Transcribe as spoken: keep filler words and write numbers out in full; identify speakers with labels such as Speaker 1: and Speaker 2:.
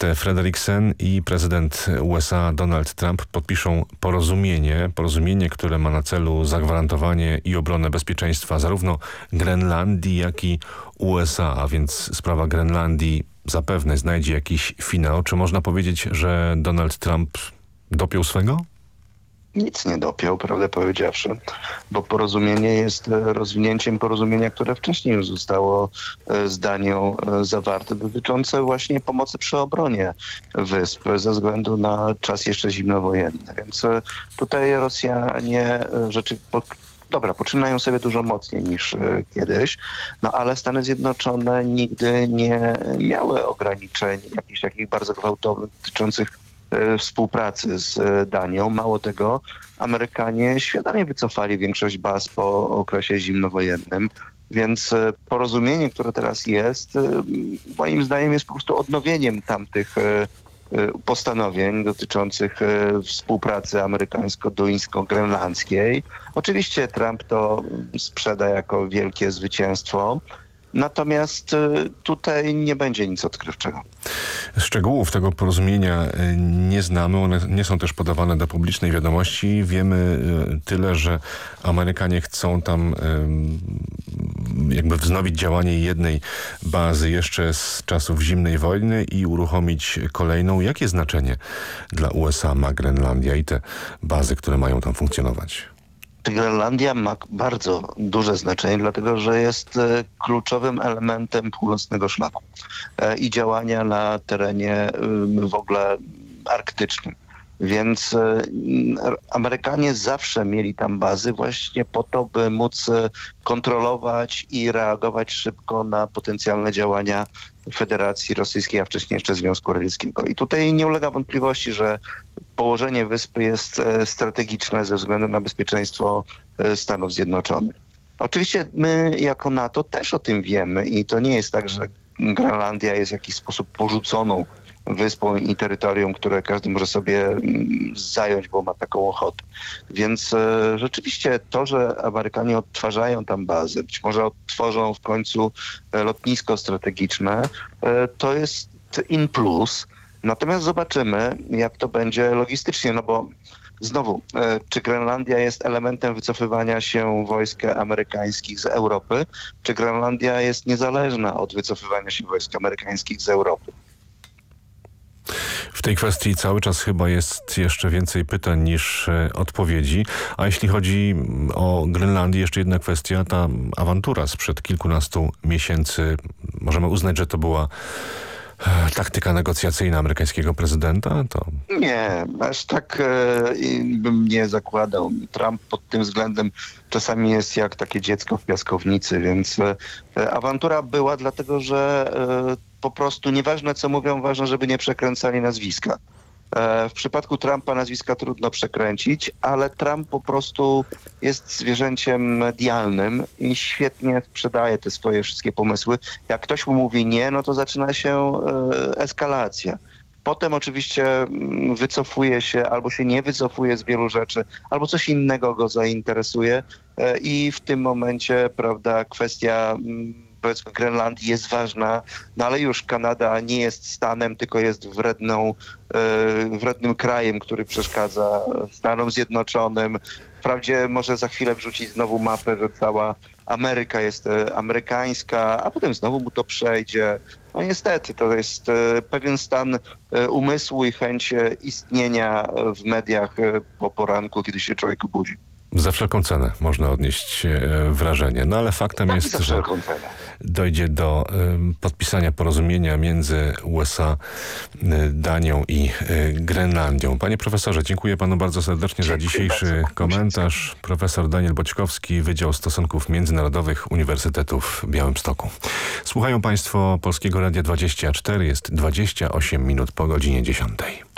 Speaker 1: Mette Frederiksen i prezydent U S A Donald Trump podpiszą porozumienie, porozumienie, które ma na celu zagwarantowanie i obronę bezpieczeństwa zarówno Grenlandii, jak i U S A, a więc sprawa Grenlandii zapewne znajdzie jakiś finał. Czy można powiedzieć, że Donald Trump dopiął swego?
Speaker 2: Nic nie dopiął, prawdę powiedziawszy, bo porozumienie jest rozwinięciem porozumienia, które wcześniej już zostało z Danią zawarte, dotyczące właśnie pomocy przy obronie wysp ze względu na czas jeszcze zimnowojenny. Więc tutaj Rosjanie rzeczy... Dobra, poczynają sobie dużo mocniej niż kiedyś, no ale Stany Zjednoczone nigdy nie miały ograniczeń jakichś takich bardzo gwałtownych dotyczących współpracy z Danią. Mało tego, Amerykanie świadomie wycofali większość baz po okresie zimnowojennym, więc porozumienie, które teraz jest, moim zdaniem jest po prostu odnowieniem tamtych postanowień dotyczących współpracy amerykańsko-duńsko-grenlandzkiej. Oczywiście Trump to sprzeda jako wielkie zwycięstwo, natomiast tutaj nie będzie nic odkrywczego.
Speaker 1: Szczegółów tego porozumienia nie znamy, one nie są też podawane do publicznej wiadomości. Wiemy tyle, że Amerykanie chcą tam jakby wznowić działanie jednej bazy jeszcze z czasów zimnej wojny i uruchomić kolejną. Jakie znaczenie dla U S A ma Grenlandia i te bazy, które mają tam funkcjonować?
Speaker 2: Grenlandia ma bardzo duże znaczenie, dlatego że jest kluczowym elementem północnego szlaku i działania na terenie w ogóle arktycznym. Więc Amerykanie zawsze mieli tam bazy właśnie po to, by móc kontrolować i reagować szybko na potencjalne działania Federacji Rosyjskiej, a wcześniej jeszcze Związku Radzieckiego. I tutaj nie ulega wątpliwości, że położenie wyspy jest strategiczne ze względu na bezpieczeństwo Stanów Zjednoczonych. Oczywiście my jako NATO też o tym wiemy i to nie jest tak, że Grenlandia jest w jakiś sposób porzuconą wyspą i terytorium, które każdy może sobie zająć, bo ma taką ochotę. Więc e, rzeczywiście to, że Amerykanie odtwarzają tam bazę, być może odtworzą w końcu lotnisko strategiczne, e, to jest in plus. Natomiast zobaczymy, jak to będzie logistycznie, no bo znowu, e, czy Grenlandia jest elementem wycofywania się wojsk amerykańskich z Europy, czy Grenlandia jest niezależna od wycofywania się wojsk amerykańskich z Europy?
Speaker 1: W tej kwestii cały czas chyba jest jeszcze więcej pytań niż odpowiedzi. A jeśli chodzi o Grenlandię, jeszcze jedna kwestia, ta awantura sprzed kilkunastu miesięcy. Możemy uznać, że to była taktyka negocjacyjna amerykańskiego prezydenta? To...
Speaker 2: Nie, aż tak e, bym nie zakładał. Trump pod tym względem czasami jest jak takie dziecko w piaskownicy, więc e, awantura była dlatego, że e, po prostu nieważne co mówią, ważne, żeby nie przekręcali nazwiska. E, w przypadku Trumpa nazwiska trudno przekręcić, ale Trump po prostu jest zwierzęciem medialnym i świetnie sprzedaje te swoje wszystkie pomysły. Jak ktoś mu mówi nie, no to zaczyna się e, eskalacja. Potem oczywiście wycofuje się albo się nie wycofuje z wielu rzeczy, albo coś innego go zainteresuje e, i w tym momencie, prawda, kwestia powiedzmy Grenlandii jest ważna, no ale już Kanada nie jest stanem, tylko jest wredną, e, wrednym krajem, który przeszkadza Stanom Zjednoczonym. Wprawdzie może za chwilę wrzucić znowu mapę, że cała Ameryka jest e, amerykańska, a potem znowu mu to przejdzie. No niestety, to jest e, pewien stan e, umysłu i chęć e, istnienia w mediach e, po poranku, kiedy się człowiek budzi.
Speaker 1: Za wszelką cenę można odnieść wrażenie. No ale faktem
Speaker 2: tak,
Speaker 1: jest, że dojdzie do y, podpisania porozumienia między U S A, y, Danią i y, Grenlandią. Panie profesorze, dziękuję panu bardzo serdecznie dziękuję za dzisiejszy bardzo. komentarz. Profesor Daniel Boćkowski, Wydział Stosunków Międzynarodowych Uniwersytetu w Białymstoku. Słuchają państwo Polskiego Radia dwadzieścia cztery, jest dwadzieścia osiem minut po godzinie dziesiątej.